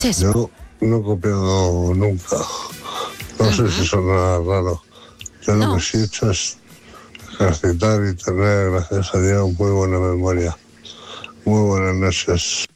Yo no he copiado nunca. No sé si son nada raro. Yo lo que sí he hecho es ejercitar y tener, gracias a Dios, muy buena memoria. Muy buenas noches.